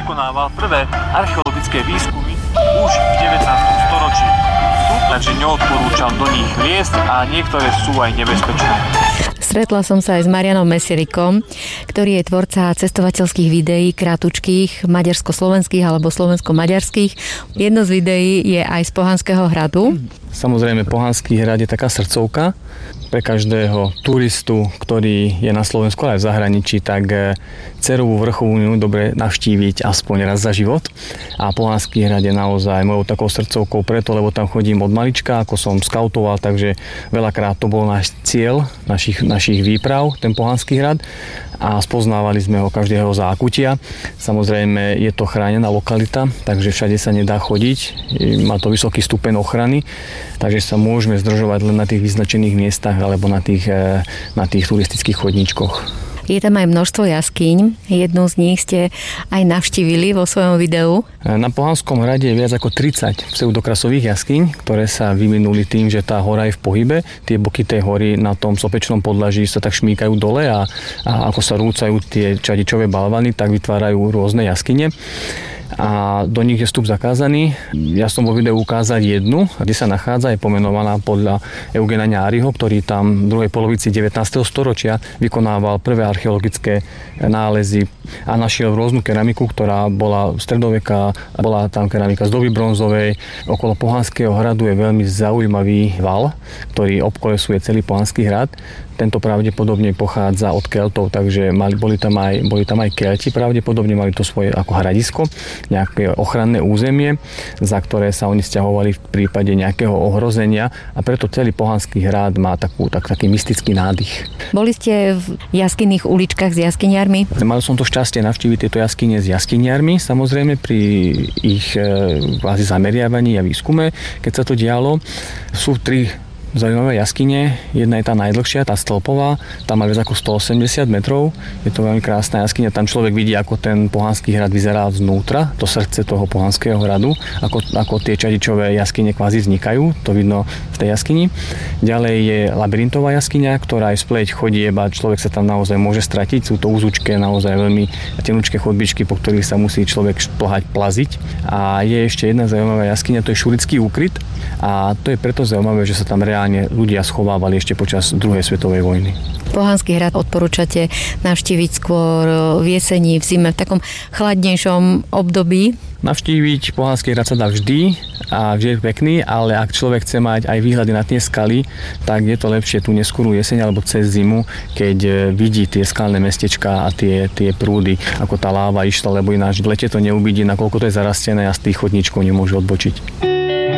vykonával prvé archeologické výskumy už v 19. storočí. Takže neodporúčam do nich liesť a niektoré sú aj nebezpečné. Stretla som sa aj s Marianom Meserikom, ktorý je tvorca cestovateľských videí krátučkých, maďarsko-slovenských alebo slovensko-maďarských. Jedno z videí je aj z Pohanského hradu. Samozrejme, Pohanský hrad je taká srdcovka pre každého turistu, ktorý je na Slovensku ale aj v zahraničí, tak Cerovú vrchovňu dobre navštíviť aspoň raz za život. A Pohanský hrad je naozaj mojou takou srdcovkou preto, lebo tam chodím od malička, ako som skautoval, takže veľakrát to bol náš cieľ našich výprav, ten Pohanský hrad, a spoznávali sme ho každého zákutia. Samozrejme je to chránená lokalita, takže všade sa nedá chodiť, má to vysoký stupeň ochrany, takže sa môžeme zdržovať len na tých vyznačených miestach alebo na tých turistických chodníčkoch. Je tam aj množstvo jaskyň. Jednu z nich ste aj navštívili vo svojom videu. Na Pohanskom hrade je viac ako 30 pseudokrasových jaskyň, ktoré sa vyvinuli tým, že tá hora je v pohybe. Tie boky tej hory na tom sopečnom podlaží sa tak šmýkajú dole a ako sa rúcajú tie čadičové balvany, tak vytvárajú rôzne jaskyne. A do nich je vstup zakázaný. Ja som vo videu ukázal jednu, kde sa nachádza, je pomenovaná podľa Eugena Ňáriho, ktorý tam v druhej polovici 19. storočia vykonával prvé archeologické nálezy a našiel rôznu keramiku, ktorá bola stredoveká, bola tam keramika z doby bronzovej. Okolo Pohanského hradu je veľmi zaujímavý val, ktorý obkolesuje celý Pohanský hrad. Tento pravdepodobne pochádza od Keltov, takže boli tam aj Kelti, pravdepodobne mali to svoje ako hradisko, nejaké ochranné územie, za ktoré sa oni sťahovali v prípade nejakého ohrozenia, a preto celý Pohanský hrad má taký mystický nádych. Boli ste v jaskinných uličkách s jaskyniarmi? Mal som to šťastie navštíviť tieto jaskyne s jaskyniarmi, samozrejme pri ich kvázi zameriavaní a výskume, keď sa to dialo. Sú 3 zaujímavé jaskyne. Jedna je tá najdlhšia, tá stĺpová. Tam má viac ako 180 metrov. Je to veľmi krásna jaskyňa. Tam človek vidí, ako ten Pohanský hrad vyzerá znútra, to srdce toho Pohanského hradu, ako tie čadičové jaskyne kvázi vznikajú. To vidno v tej jaskyni. Ďalej je labyrintová jaskyňa, ktorá je spleť chodieb a človek sa tam naozaj môže stratiť. Sú to úzučké, naozaj veľmi tenučké chodbičky, po ktorých sa musí človek šplhať, plaziť. A je ešte jedna zaujímavá jaskyňa, to je Šurický úkryt. A to je preto zaujímavé, že sa tam reálne ľudia schovávali ešte počas druhej svetovej vojny. Pohanský hrad odporúčate navštíviť skôr v jeseni, v zime, v takom chladnejšom období? Navštíviť Pohanský hrad sa dá vždy a vždy je pekný, ale ak človek chce mať aj výhľady na tie skaly, tak je to lepšie tú neskorú jeseň alebo cez zimu, keď vidí tie skalné mestečká a tie prúdy, ako tá láva išla, lebo ináč v lete to neuvidí, nakoľko to je zarastené a z tých chodníčkov nemôže odbočiť.